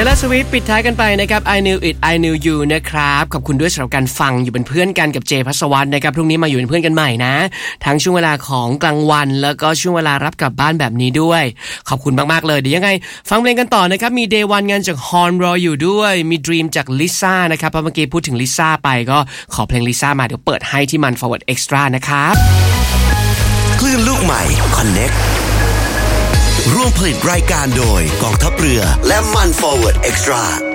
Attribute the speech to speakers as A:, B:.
A: Taylor Swift ปิดท้ายกันไปนะครับ I Knew It I Knew You นะครับขอบคุณด้วยสำหรับการฟังอยู่เป็นเพื่อนกันกับเจภัสวัฒน์นะครับพรุ่งนี้มาอยู่เป็นเพื่อนกันใหม่นะทั้งช่วงเวลาของกลางวันแล้วก็ช่วงเวลารับกลับบ้านแบบนี้ด้วยขอบคุณมากๆเลยเดี๋ยวยังไงฟังเพลงกันต่อนะครับมี Day One งานจาก Horn รออยู่ด้วยมี Dream จาก Lisa นะครับเพราะเมื่อกี้พูดถึง Lisa ไปก็ขอเพลง Lisa มาเดี๋ยวเปิดให้ที่มัน Forward Extra นะครับ
B: คลื่นลูกใหม่ Connect ร่วมผลิตรายการโดยกองทัพเรือและมัน Forward Extra